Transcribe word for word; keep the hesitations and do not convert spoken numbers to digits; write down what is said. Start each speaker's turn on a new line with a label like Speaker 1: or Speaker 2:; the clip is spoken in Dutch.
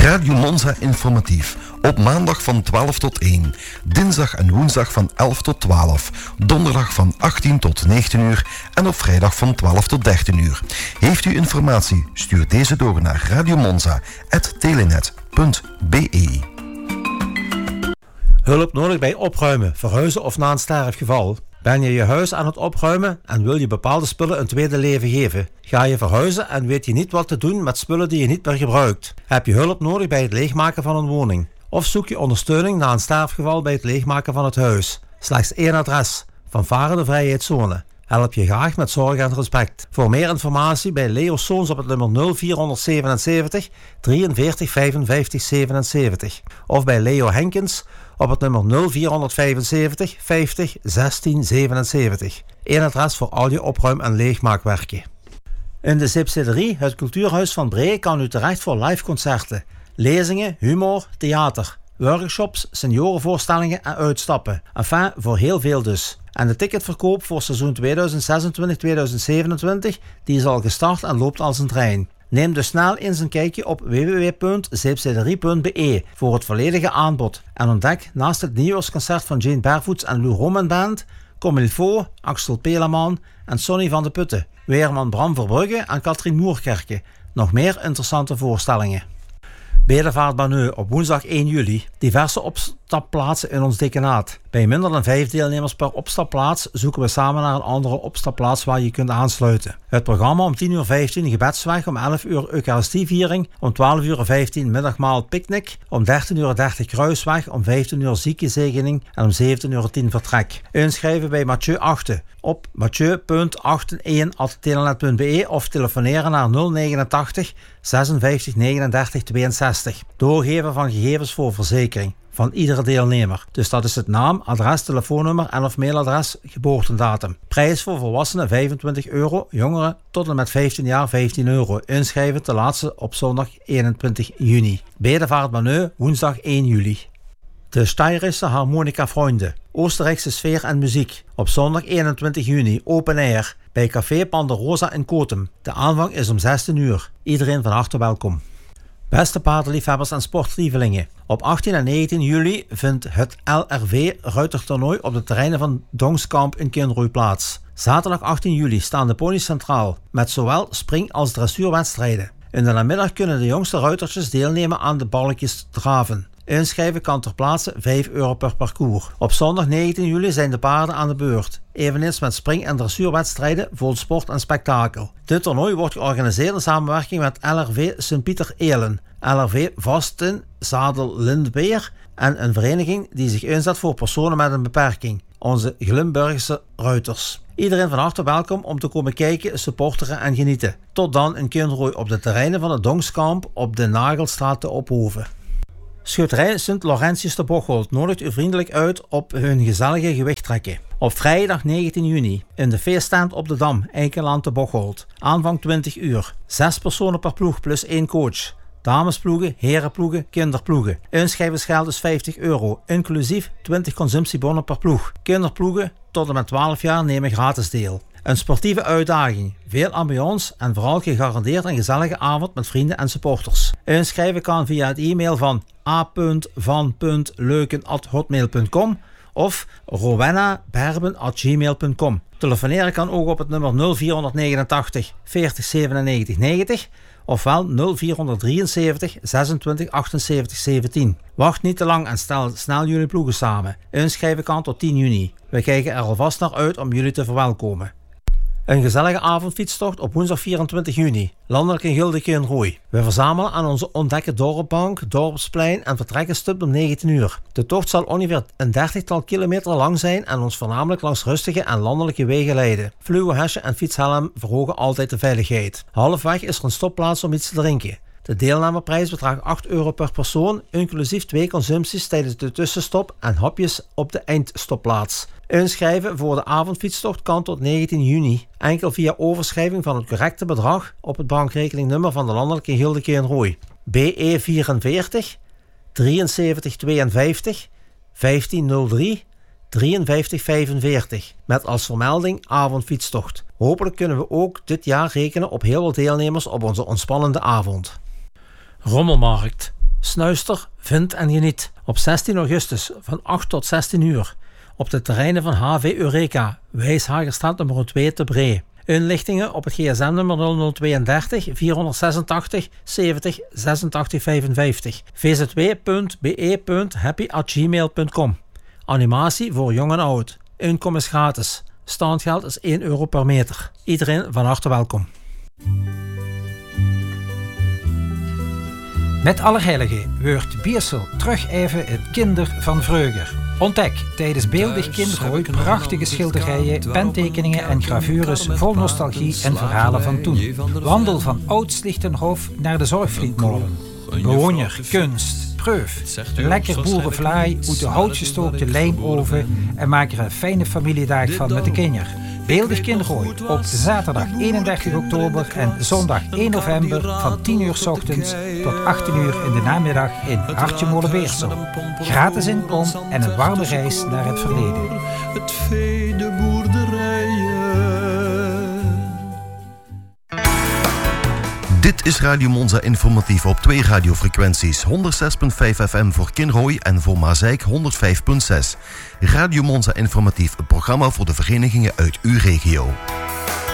Speaker 1: Radio Monza informatief. Op maandag van twaalf tot één. Dinsdag en woensdag van elf tot twaalf. Donderdag van achttien tot negentien uur. En op vrijdag van twaalf tot dertien uur. Heeft u informatie? Stuur deze door naar radiomonza apenstaartje telenet punt be.
Speaker 2: Hulp nodig bij opruimen, verhuizen of na een sterfgeval? Ben je je huis aan het opruimen en wil je bepaalde spullen een tweede leven geven? Ga je verhuizen en weet je niet wat te doen met spullen die je niet meer gebruikt? Heb je hulp nodig bij het leegmaken van een woning? Of zoek je ondersteuning na een sterfgeval bij het leegmaken van het huis? Slechts één adres: Fanfare de Vrijheidszone. Help je graag met zorg en respect. Voor meer informatie bij Leo Soons op het nummer nul vierhonderdzevenenzeventig drieënveertig vijfenvijftig zevenenzeventig. Of bij Leo Henkens op het nummer nul vierhonderdvijfenzeventig vijftig zestien zevenenzeventig. Eén adres voor al je opruim- en leegmaakwerken. In de Zipsederie, het cultuurhuis van Bree, kan u terecht voor liveconcerten, lezingen, humor, theater, workshops, seniorenvoorstellingen en uitstappen. Enfin, voor heel veel dus. En de ticketverkoop voor seizoen tweeduizend zesentwintig tweeduizend zevenentwintig die is al gestart en loopt als een trein. Neem dus snel eens een kijkje op w w w punt zeepsederie punt be voor het volledige aanbod. En ontdek naast het nieuwjaarsconcert van Jane Barefoots en Lou Roman Band, Comme il faut, Axel Pelaman en Sonny van de Putten, Weerman Bram Verbrugge en Katrien Moerkerke. Nog meer interessante voorstellingen. Bedevaart op woensdag één juli. Diverse opstapplaatsen in ons dekenaat. Bij minder dan vijf deelnemers per opstapplaats zoeken we samen naar een andere opstapplaats waar je kunt aansluiten. Het programma om tien uur vijftien gebedsweg, om elf uur eucharistieviering, om twaalf uur vijftien middagmaal picknick, om dertien uur dertig kruisweg, om vijftien uur ziekenzegening en om zeventien uur tien vertrek. Inschrijven bij Mathieu Achten op mathieu punt achtenéén apenstaartje telenet punt be of telefoneren naar nul negenentachtig zesenvijftig negenendertig tweeënzestig. Doorgeven van gegevens voor verzekering van iedere deelnemer. Dus dat is het naam, adres, telefoonnummer en of mailadres, geboortedatum. Prijs voor volwassenen vijfentwintig euro, jongeren tot en met vijftien jaar vijftien euro. Inschrijven te laatste op zondag eenentwintig juni. Bedevaart Baneu, woensdag één juli. De Steirische Harmonica Freunde, Oostenrijkse sfeer en muziek. Op zondag eenentwintig juni, open air, bij Café Panderosa in Kotem. De aanvang is om zestien uur. Iedereen van harte welkom. Beste paardenliefhebbers en sportlievelingen. Op achttien en negentien juli vindt het L R V ruitertoernooi op de terreinen van Dongskamp in Kinrooi plaats. Zaterdag achttien juli staan de ponies centraal, met zowel spring- als dressuurwedstrijden. In de namiddag kunnen de jongste ruitertjes deelnemen aan de balkjes draven. Inschrijven kan ter plaatse vijf euro per parcours. Op zondag negentien juli zijn de paarden aan de beurt. Eveneens met spring- en dressuurwedstrijden vol sport en spektakel. Dit toernooi wordt georganiseerd in samenwerking met L R V Sint-Pieter-Elen, L R V Vasten Zadel Lindbeer en een vereniging die zich inzet voor personen met een beperking, onze Glimburgse ruiters. Iedereen van harte welkom om te komen kijken, supporteren en genieten. Tot dan in Kinrooi op de terreinen van het Dongskamp op de Nagelstraat te Ophoven. Schutterij Sint-Laurentius te Bocholt nodigt u vriendelijk uit op hun gezellige gewichttrekken. Op vrijdag negentien juni in de feesttent op de Dam, Eikeland te Bocholt. Aanvang twintig uur. Zes personen per ploeg plus één coach. Damesploegen, herenploegen, kinderploegen. Inschrijvensgeld is vijftig euro, inclusief twintig consumptiebonnen per ploeg. Kinderploegen tot en met twaalf jaar nemen gratis deel. Een sportieve uitdaging, veel ambiance en vooral gegarandeerd een gezellige avond met vrienden en supporters. Inschrijven kan via het e-mail van a punt van punt leuken apenstaartje hotmail punt com of rowenna berben apenstaartje gmail punt com. Telefoneren kan ook op het nummer nul vierhonderdnegenentachtig veertig zevenennegentig negentig ofwel nul vierhonderddrieënzeventig zesentwintig achtenzeventig zeventien. Wacht niet te lang en stel snel jullie ploegen samen. Inschrijven kan tot tien juni. We kijken er alvast naar uit om jullie te verwelkomen. Een gezellige avondfietstocht op woensdag vierentwintig juni. Landelijk in Gilde Kinrooi. We verzamelen aan onze ontdekken dorpbank, dorpsplein en vertrekken stipt om negentien uur. De tocht zal ongeveer een dertigtal kilometer lang zijn en ons voornamelijk langs rustige en landelijke wegen leiden. Fluohesje en fietshelm verhogen altijd de veiligheid. Halfweg is er een stopplaats om iets te drinken. De deelnameprijs bedraagt acht euro per persoon, inclusief twee consumpties tijdens de tussenstop en hapjes op de eindstopplaats. Inschrijven voor de avondfietstocht kan tot negentien juni. Enkel via overschrijving van het correcte bedrag op het bankrekeningnummer van de landelijke Gilde Kinrooi. B E vierenveertig drieënzeventig tweeënvijftig vijftien nul drie drieënvijftig vijfenveertig. Met als vermelding avondfietstocht. Hopelijk kunnen we ook dit jaar rekenen op heel veel deelnemers op onze ontspannende avond. Rommelmarkt. Snuister, vind en geniet. Op zestien augustus van acht tot zestien uur. Op de terreinen van H V Eureka, Wijshagerstraat nummer twee te Bree. Inlichtingen op het gsm-nummer nul nul tweeëndertig vierhonderdzesentachtig zeventig zesentachtig vijfenvijftig. v z w punt b e punt happy at gmail punt com. Animatie voor jong en oud. Inkomen is gratis. Standgeld is één euro per meter. Iedereen van harte welkom.
Speaker 3: Met Allerheiligen wordt Biersel terug even het kinder van vroeger. Ontdek tijdens Beeldig Kinderhooi prachtige schilderijen, pentekeningen en gravures vol nostalgie en verhalen van toen. Wandel van Oud-Slichtenhof naar de Zorgvriendmolen. Bewoner, kunst, proef, lekker boerenvlaai uit de houtgestookte lijmoven en maak er een fijne familiedag van met de kinderen. Beeldig Kinderhooi op zaterdag eenendertig oktober en zondag één november van tien uur 's ochtends tot achttien uur in de namiddag in Hartje Molenbeersel. Gratis inkom en een warme reis naar het verleden.
Speaker 4: Het vee, de boerderijen.
Speaker 1: Dit is Radio Monza Informatief op twee radiofrequenties. honderdzes komma vijf F M voor Kinrooi en voor Mazeik honderdvijf komma zes. Radio Monza Informatief, een programma voor de verenigingen uit uw regio.